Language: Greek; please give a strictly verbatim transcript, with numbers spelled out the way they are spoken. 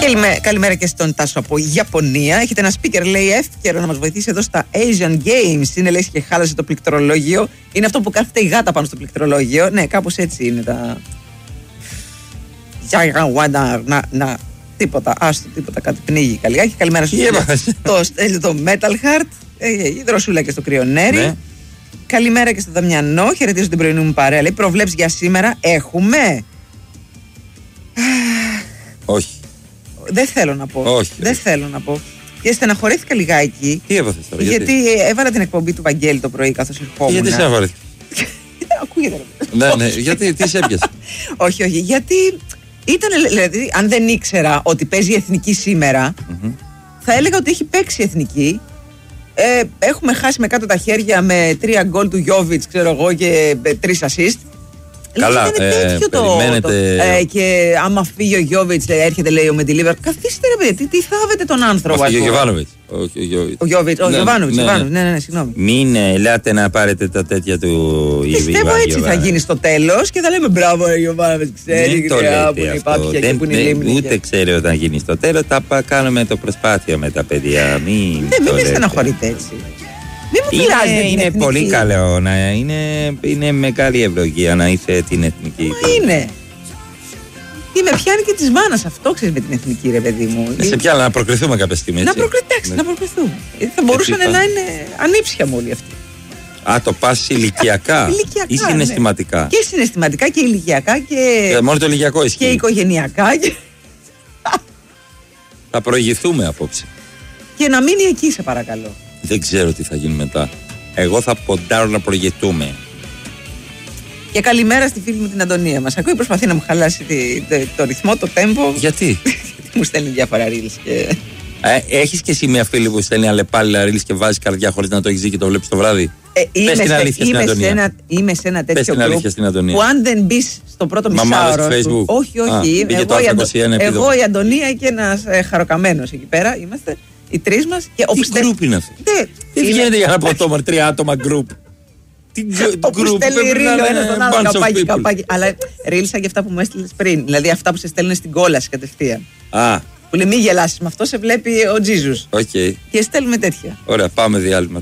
Καλημέρα, καλημέρα και στον Τάσο από Ιαπωνία. Έχετε ένα speaker, λέει, εύκαιρο να μας βοηθήσει εδώ στα Asian Games. Είναι, λέει, και χάλασε το πληκτρολόγιο. Είναι αυτό που κάθεται η γάτα πάνω στο πληκτρολόγιο. Ναι, κάπως έτσι είναι τα. Να, να, να, τίποτα, άστο, τίποτα, κάτι πνίγει καλιά. Καλημέρα σου. Το στέλνει το Metal Heart. Η δροσούλα και στο Κρυονέρι. Ναι. Καλημέρα και στο Δαμιανό. Χαιρετίζω την πρωινή μου παρέα. Λέει, προβλέψεις για σήμερα έχουμε. Όχι. Δεν θέλω να πω. Όχι. Δεν όχι. θέλω να πω. Και στεναχωρήθηκα λιγάκι. Τι έπαθες τώρα, γιατί, γιατί έβαλα την εκπομπή του Βαγγέλη το πρωί καθώς ερχόμουν. Γιατί στεναχωρήθηκα. Ακούγεται. Ναι, ναι, γιατί, τι σε έπιασε. όχι, όχι. Γιατί ήταν, δηλαδή, αν δεν ήξερα ότι παίζει η εθνική σήμερα, mm-hmm. θα έλεγα ότι έχει παίξει η εθνική. Ε, έχουμε χάσει με κάτω τα χέρια με τρία γκολ του Γιόβιτς, ξέρω εγώ, και τρεις assist. Καλά, είναι τέτοιο ε, το, περιμένετε... το, ε, και άμα φύγει ο Γιόβιτς, έρχεται, λέει, ο Μεντιλίβερ. Καθίστε, ρε παιδί, τι, τι θάβετε τον άνθρωπο. Ο Γιοβάνοβιτς. Ο Γιόβιτς, ο Γιοβάνοβιτς, ναι, ναι, ναι, ναι, ναι, συγγνώμη. Μην ελάτε να πάρετε τα τέτοια του Ιβάνοβιτς. Πιστεύω έτσι θα γίνει στο τέλος και θα λέμε μπράβο, ρε Γιοβάνοβιτς, ξέρει που είναι η πάπια και που είναι η λίμνη. Ούτε ξέρει όταν γίνει στο τέλος, θα κάνουμε το προσπάθεια με τα παιδιά. Μην με στεναχωρείτε έτσι. Είναι, είναι πολύ καλό να είναι, είναι μεγάλη ευλογία να είσαι την εθνική. Μα είναι. Τι με πιάνει και τη μάνα αυτό, ξέρει, με την εθνική, ρε παιδί μου. Σε πιάνει να προκριθούμε κάποια στιγμή. Να προκριθούμε, να προκριθούμε. Θα μπορούσαν θα... να είναι ανήψια μου όλοι αυτοί. Α, το πα ηλικιακά ή συναισθηματικά. Ναι. Και συναισθηματικά και ηλικιακά και. Ε, μόνο το ηλικιακό ισχύει. Και οικογενειακά. Και... θα προηγηθούμε απόψε. Και να μείνει εκεί, σε παρακαλώ. Δεν ξέρω τι θα γίνει μετά. Εγώ θα ποντάρω να προηγηθούμε. Και καλημέρα στη φίλη μου την Αντωνία. Μας ακούει, προσπαθεί να μου χαλάσει τη, το, το ρυθμό, το τέμπο. Γιατί? Γιατί μου στέλνει διάφορα reels και... Ε, έχεις και εσύ μια φίλη που στέλνει αλλεπάλληλα reels και βάζει καρδιά χωρίς να το έχεις δει και το βλέπεις στο βράδυ. Ε, είμαι, Πες την αλήθεια είμαι, στην Αντωνία. Σε ένα, είμαι σε ένα τέτοιο group που αν δεν μπεις στο πρώτο μισάωρο. Facebook. Όχι, όχι. Α, εγώ, η Αντω... εγώ, η Αντωνία και ένας ε, χαροκαμένος εκεί πέρα είμαστε. Οι τρεις μας. Και τι γκρουπ είναι αυτό? Τι βγαίνετε για ένα ποτόμαρ, τρία άτομα γκρουπ. Τι γκρουπ. Στέλνει ρίλο ένα τον άλλο, καπάκι, καπάκι. Αλλά ρίλσα και αυτά που μου έστειλες πριν. Δηλαδή αυτά που σε στέλνουν στην κόλαση κατευθείαν. Α. Που λέει μη γελάσεις με αυτό, σε βλέπει ο Τζίζους. Okay. Και στέλνουμε τέτοια. Ωραία, πάμε διάλειμμα.